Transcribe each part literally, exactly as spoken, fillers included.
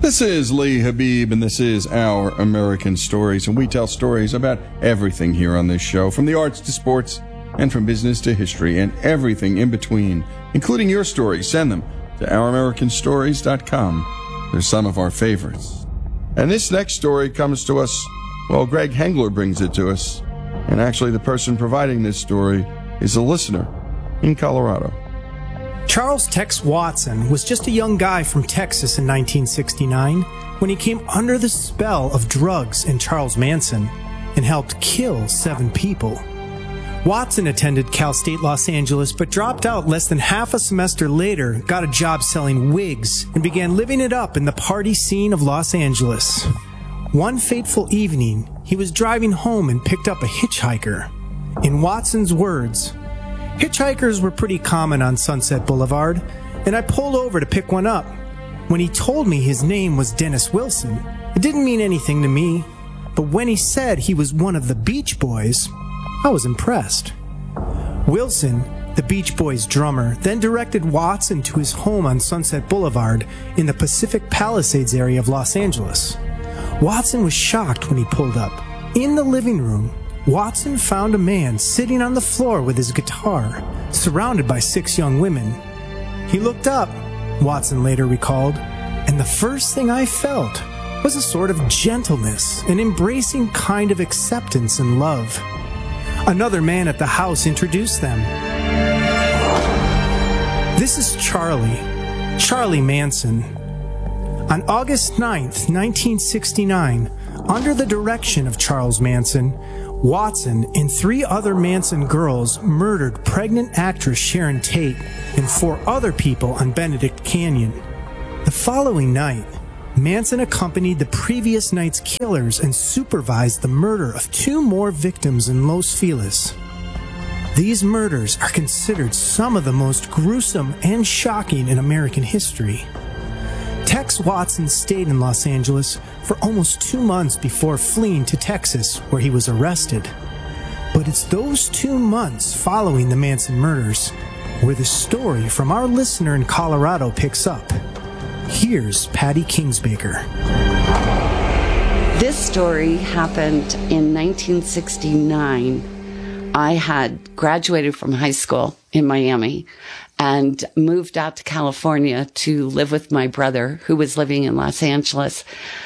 This is Lee Habib, and this is Our American Stories, and we tell stories about everything here on this show, from the arts to sports, and from business to history, and everything in between, including your stories. Send them to our american stories dot com. They're some of our favorites. And this next story comes to us, well, Greg Hengler brings it to us, and actually the person providing this story is a listener in Colorado. Charles Tex Watson was just a young guy from Texas in nineteen sixty-nine when he came under the spell of drugs and Charles Manson and helped kill seven people. Watson attended Cal State Los Angeles but dropped out less than half a semester later, got a job selling wigs, and began living it up in the party scene of Los Angeles. One fateful evening, he was driving home and picked up a hitchhiker. In Watson's words, "Hitchhikers were pretty common on Sunset Boulevard, and I pulled over to pick one up. When he told me his name was Dennis Wilson, it didn't mean anything to me. But when he said he was one of the Beach Boys, I was impressed." Wilson, the Beach Boys drummer, then directed Watson to his home on Sunset Boulevard in the Pacific Palisades area of Los Angeles. Watson was shocked when he pulled up. In the living room, Watson found a man sitting on the floor with his guitar, surrounded by six young women. He looked up, Watson later recalled, and the first thing I felt was a sort of gentleness, an embracing kind of acceptance and love. Another man at the house introduced them. "This is Charlie, Charlie Manson." On August ninth, nineteen sixty-nine, under the direction of Charles Manson, Watson and three other Manson girls murdered pregnant actress Sharon Tate and four other people on Benedict Canyon. The following night, Manson accompanied the previous night's killers and supervised the murder of two more victims in Los Feliz. These murders are considered some of the most gruesome and shocking in American history. Tex Watson stayed in Los Angeles for almost two months before fleeing to Texas, where he was arrested. But it's those two months following the Manson murders where the story from our listener in Colorado picks up. Here's Patty Kingsbaker. This story happened in nineteen sixty-nine. I had graduated from high school in Miami and moved out to California to live with my brother, who was living in Los Angeles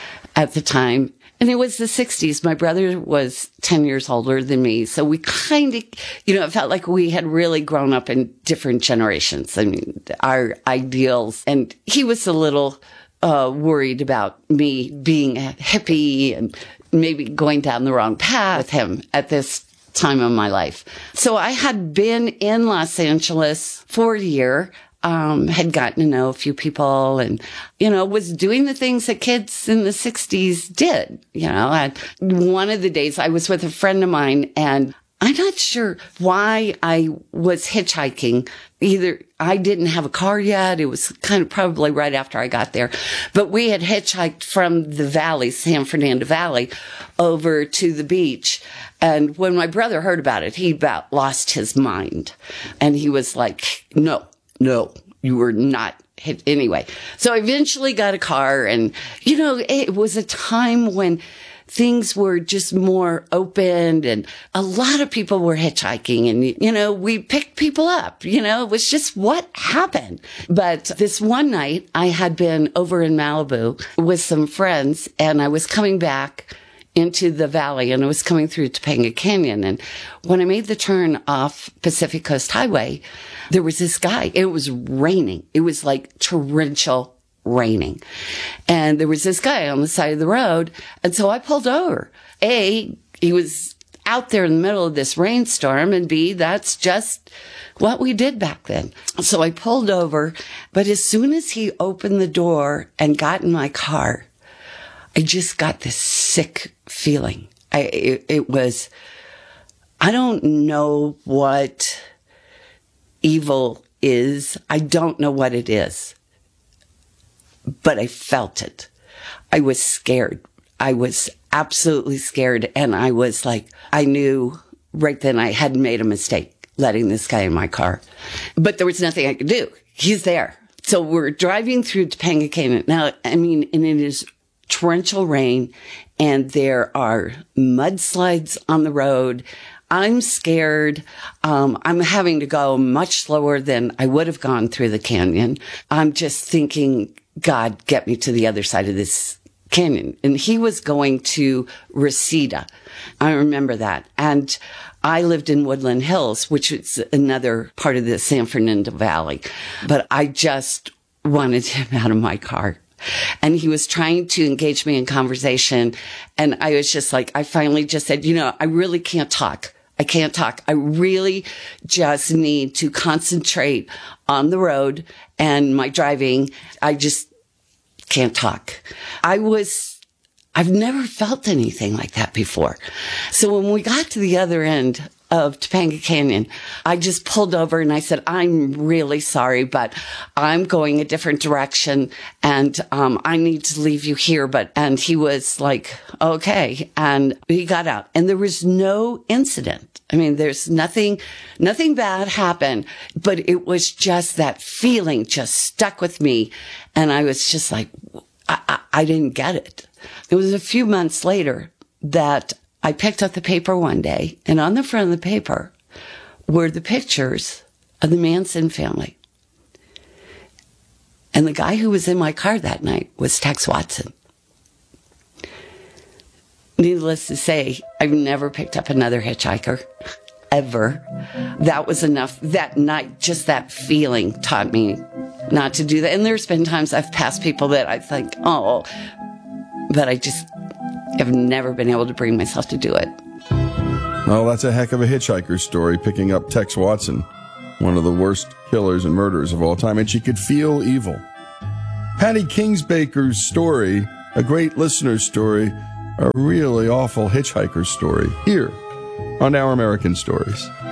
at the time. And it was the sixties. My brother was ten years older than me. So we kind of, you know, it felt like we had really grown up in different generations. I mean, our ideals. And he was a little uh, worried about me being a hippie and maybe going down the wrong path with him at this time of my life. So I had been in Los Angeles for a year. Um, had gotten to know a few people and, you know, was doing the things that kids in the sixties did. You know, and one of the days I was with a friend of mine and I'm not sure why I was hitchhiking. Either I didn't have a car yet. It was kind of probably right after I got there, but we had hitchhiked from the valley, San Fernando Valley, over to the beach. And when my brother heard about it, he about lost his mind and he was like, no. No, you were not hit anyway. So I eventually got a car and, you know, it was a time when things were just more open and a lot of people were hitchhiking and, you know, we picked people up, you know, it was just what happened. But this one night I had been over in Malibu with some friends and I was coming back into the valley and I was coming through Topanga Canyon. And when I made the turn off Pacific Coast Highway, there was this guy. It was raining. It was like torrential raining. And there was this guy on the side of the road. And so I pulled over. A, he was out there in the middle of this rainstorm. And B, that's just what we did back then. So I pulled over. But as soon as he opened the door and got in my car, I just got this sick feeling. I, it, it was, I don't know what evil is. I don't know what it is, but I felt it. I was scared. I was absolutely scared. And I was like, I knew right then I had made a mistake letting this guy in my car, but there was nothing I could do. He's there. So we're driving through Topanga Canyon. Now, I mean, and it is torrential rain, and there are mudslides on the road. I'm scared. Um, I'm having to go much slower than I would have gone through the canyon. I'm just thinking, God, get me to the other side of this canyon. And he was going to Reseda. I remember that. And I lived in Woodland Hills, which is another part of the San Fernando Valley. But I just wanted him out of my car. And he was trying to engage me in conversation. And I was just like, I finally just said, you know, I really can't talk. I can't talk. I really just need to concentrate on the road and my driving. I just can't talk. I was, I've never felt anything like that before. So when we got to the other end of Topanga Canyon, I just pulled over and I said, I'm really sorry, but I'm going a different direction and um, I need to leave you here. But, and he was like, okay. And he got out and there was no incident. I mean, there's nothing, nothing bad happened, but it was just that feeling just stuck with me. And I was just like, I, I, I didn't get it. It was a few months later that I picked up the paper one day, and on the front of the paper were the pictures of the Manson family. And the guy who was in my car that night was Tex Watson. Needless to say, I've never picked up another hitchhiker, ever. That was enough. That night, just that feeling taught me not to do that. And there's been times I've passed people that I think, oh, but I just have never been able to bring myself to do it. Well, that's a heck of a hitchhiker's story, picking up Tex Watson, one of the worst killers and murderers of all time, and she could feel evil. Patty Kingsbaker's story, a great listener's story, a really awful hitchhiker's story, here on Our American Stories.